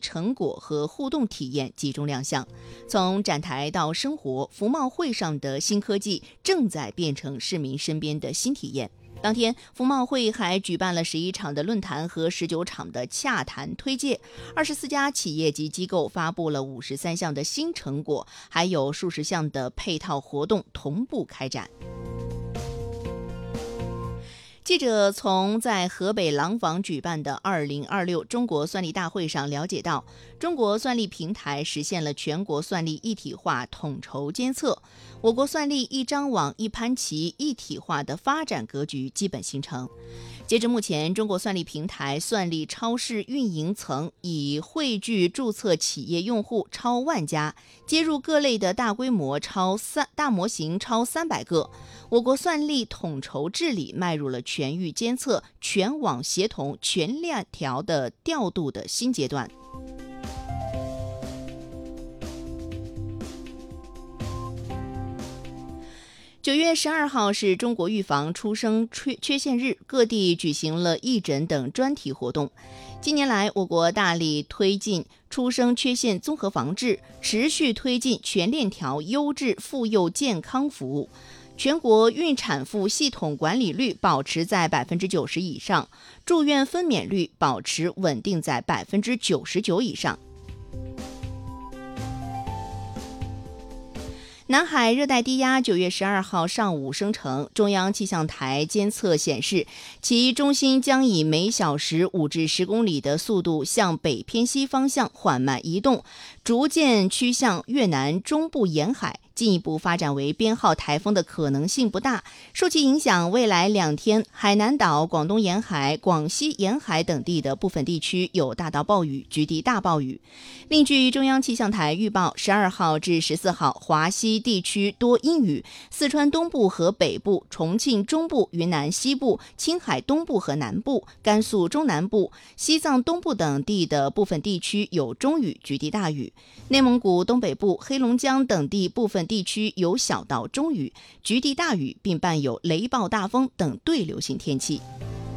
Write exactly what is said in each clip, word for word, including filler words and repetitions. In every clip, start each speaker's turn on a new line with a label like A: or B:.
A: 成果和互动体验集中亮相。从展台到生活，服贸会上的新科技正在变成市民身边的新体验。当天，服贸会还举办了十一场的论坛和十九场的洽谈推介，二十四家企业及机构发布了五十三项的新成果，还有数十项的配套活动同步开展。记者从在河北廊坊举办的二零二六中国算力大会上了解到，中国算力平台实现了全国算力一体化统筹监测，我国算力一张网一盘棋一体化的发展格局基本形成。截至目前，中国算力平台算力超市运营层已汇聚注册企业用户超万家，接入各类的大规模超三大模型超三百个。我国算力统筹治理迈入了全域监测、全网协同、全链条的调度的新阶段。九月十二号是中国预防出生缺缺陷日，各地举行了义诊等专题活动。近年来，我国大力推进出生缺陷综合防治，持续推进全链条优质妇幼健康服务。全国孕产妇系统管理率保持在百分之九十以上，住院分娩率保持稳定在百分之九十九以上。南海热带低压九月十二号上午生成，中央气象台监测显示，其中心将以每小时五至十公里的速度向北偏西方向缓慢移动，逐渐趋向越南中部沿海，进一步发展为编号台风的可能性不大。受其影响，未来两天，海南岛、广东沿海、广西沿海等地的部分地区有大到暴雨，局地大暴雨。另据中央气象台预报，十二号至十四号，华西地区多阴雨，四川东部和北部、重庆中部、云南西部、青海东部和南部、甘肃中南部、西藏东部等地的部分地区有中雨，局地大雨。内蒙古东北部、黑龙江等地部分地区有小到中雨，局地大雨，并伴有雷暴大风等对流性天气。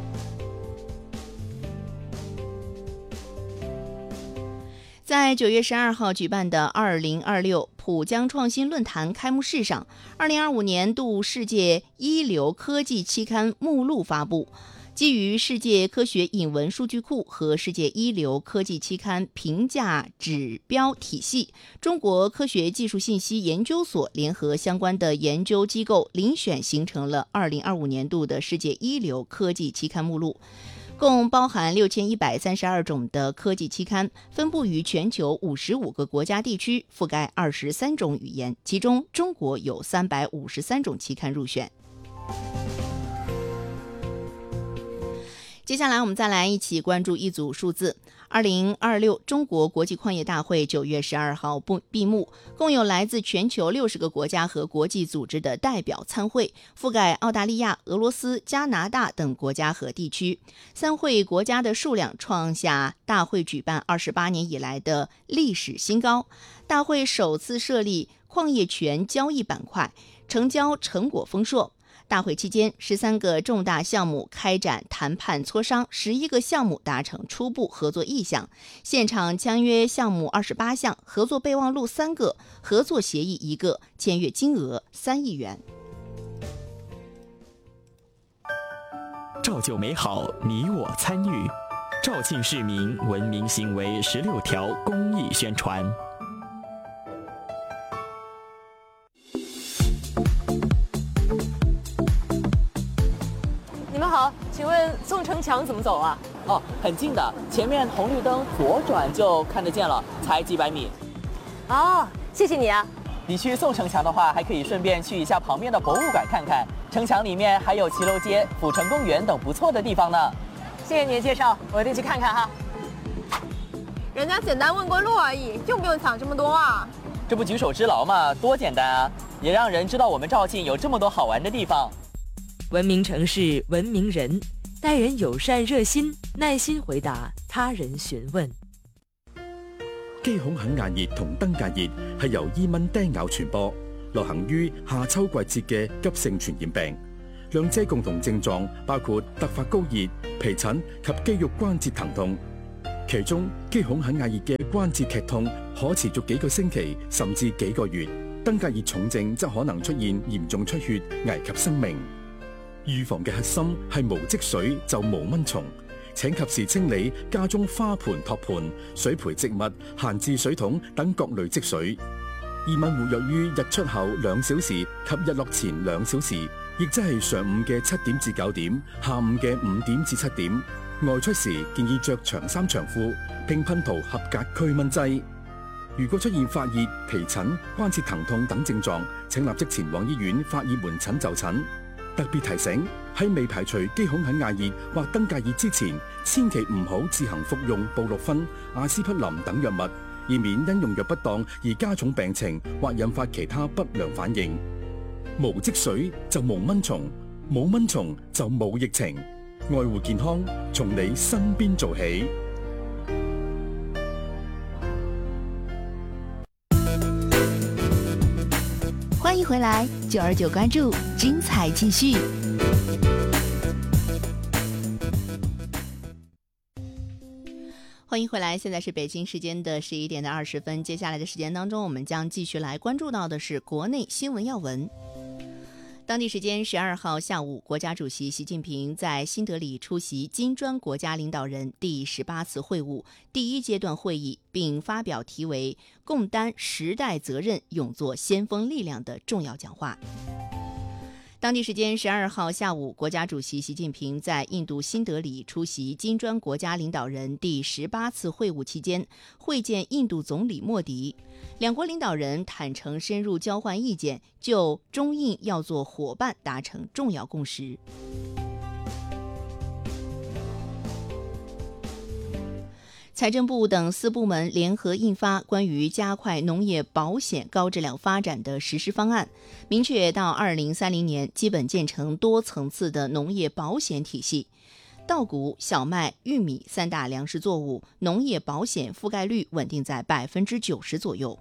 A: 在九月十二号举办的二零二六浦江创新论坛开幕式上，二零二五年度世界一流科技期刊目录发布。基于世界科学引文数据库和世界一流科技期刊评价指标体系，中国科学技术信息研究所联合相关的研究机构遴选形成了二零二五年度的世界一流科技期刊目录，共包含六千一百三十二种的科技期刊，分布于全球五十五个国家地区，覆盖二十三种语言，其中中国有三百五十三种期刊入选。接下来我们再来一起关注一组数字。二零二六中国国际矿业大会九月十二号闭幕，共有来自全球六十个国家和国际组织的代表参会，覆盖澳大利亚、俄罗斯、加拿大等国家和地区。参会国家的数量创下大会举办二十八年以来的历史新高。大会首次设立矿业权交易板块，成交成果丰硕。大会期间，十三个重大项目开展谈判磋商，十一个项目达成初步合作意向，现场签约项目二十八项，合作备忘录三个，合作协议一个，签约金额三亿元。
B: 照旧美好，你我参与。肇庆市民文明行为十六条公益宣传。
C: 你们好，请问宋城墙怎么走啊？
D: 哦，很近的，前面红绿灯左转就看得见了，才几百米。
C: 哦，谢谢你啊。
D: 你去宋城墙的话，还可以顺便去一下旁边的博物馆看看，城墙里面还有骑楼街、阜成公园等不错的地方呢。
C: 谢谢你的介绍，我一定去看看哈。
E: 人家简单问过路而已，用不用想这么多啊？
D: 这不举手之劳嘛，多简单啊！也让人知道我们肇庆有这么多好玩的地方。
F: 文明城市，文明人，待人友善热心，耐心回答他人詢問。
G: 肌孔肯硬熱同登革熱係由伊蚊叮咬傳播，流行於夏秋季節嘅急性傳染病。兩者共同症狀包括突發高熱、皮疹及肌肉關節疼痛。 其中肌孔很壓熱嘅關節劇痛可持續幾個星期甚至幾個月，登革熱重症則可能出現嚴重出血，危及生命。預防嘅核心係無積水就無蚊蟲，請及時清理家中花盆、托盤、水培植物、閒置水桶等各類積水。易蚊活躍於日出後兩小時及日落前兩小時，亦即係上午嘅七點至九點，下午嘅五點至七點。外出時建議着長衫長褲，並噴塗合格驅蚊劑。如果出現發熱、皮疹、關節疼痛等症狀，請立即前往醫院發熱門診就診。特別提醒，喺未排除肌孔很壓熱或登革熱之前，千祈唔好自行服用布洛芬、阿司匹林等藥物，以免因用藥不當而加重病情或引發其他不良反應。無積水就無蚊蟲，冇蚊蟲就冇疫情。愛護健康，從你身邊做起。
A: 歡迎回來，九二九關注，精彩繼續。歡迎回來，現在是北京時間的十一點的二十分。接下來的時間當中，我們將繼續來關注到的是國內新聞要聞。當地時間十二號下午，國家主席習近平在新德里出席金磚國家領導人第十八次會晤第一階段會議，並發表題為“共擔時代責任，勇作先鋒力量”的重要講話。當地時間十二號下午，國家主席習近平在印度新德里出席金磚國家領導人第十八次會晤期間，會見印度總理莫迪。兩國領導人坦誠深入交換意見，就中印要做夥伴達成重要共識。財政部等四部門聯合印發關於加快農業保險高質量發展的實施方案，明確到二零三零年基本建成多層次的農業保險體系。稻谷、小麥、玉米三大糧食作物農業保險覆蓋率穩定在百分之九十左右。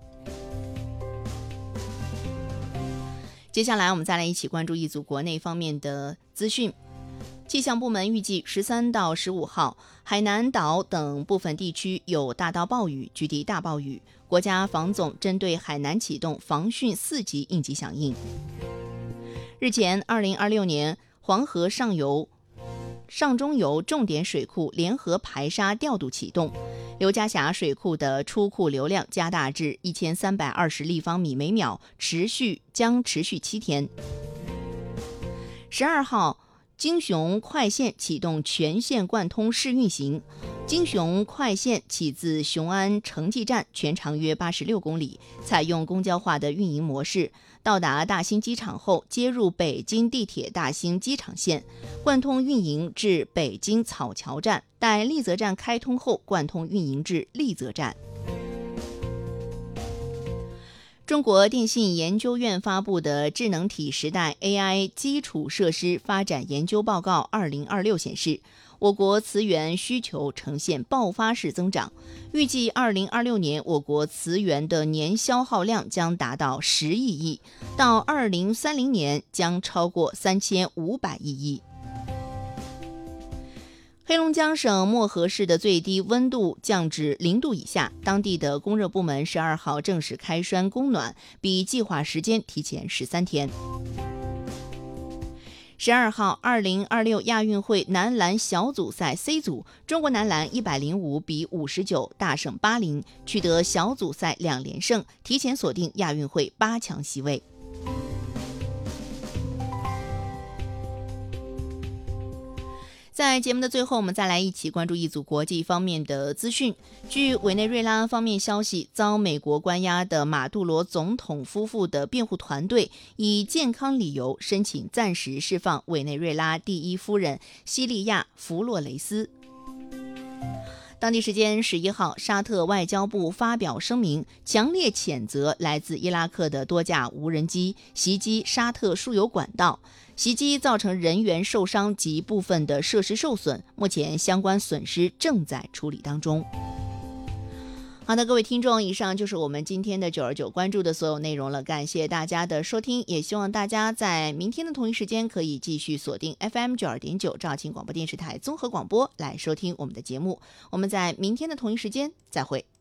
A: 接下來我們再來一起關注一組國內方面的資訊。氣象部門預計十三到十五號，海南島等部分地區有大到暴雨，局地大暴雨。國家防總針對海南啟動防汛四級應急響應。日前，二零二六年黃河上游、上中游重點水庫聯合排沙調度啟動，劉家峽水庫的出庫流量加大至一千三百二十立方米每秒，持續將持續七天。十二號。京雄快線啟動全線貫通試運行，京雄快線起自雄安城際站，全長約八十六公里，採用公交化的運營模式。到達大興機場後，接入北京地鐵大興機場線，貫通運營至北京草橋站，待麗澤站開通後，貫通運營至麗澤站。中國電信研究院發布的智能體時代 A I 基礎設施發展研究報告二零二六顯示，我國磁源需求呈現爆發式增長，預計二零二六年我國磁源的年消耗量將達到十億億，到二零三零年將超過三千五百億億。黑龍江省漠河市的最低溫度降至零度以下，當地的供熱部門十二號正式開栓供暖，比計劃時間提前十三天。十二號，二零二六亞運會男籃小組賽 C 組，中國男籃一百零五比五十九大勝巴林，取得小組賽兩連勝，提前鎖定亞運會八強席位。在節目的最後，我們再來一起關注一組國際方面的資訊。據委內瑞拉方面消息，遭美國關押的馬杜羅總統夫婦的辯護團隊以健康理由申請暫時釋放委內瑞拉第一夫人西利亞·弗洛雷斯。當地時間十一號，沙特外交部發表聲明，強烈譴責來自伊拉克的多架無人機襲擊沙特輸油管道，襲擊造成人員受傷及部分的設施受損，目前相關損失正在處理當中。 好的，各位听众，以上就是我们今天的九二九关注的所有内容了，感谢大家的收听，也希望大家在明天的同一时间可以继续锁定 F M 九二点九肇庆广播电视台综合广播来收听我们的节目。我们在明天的同一时间再会。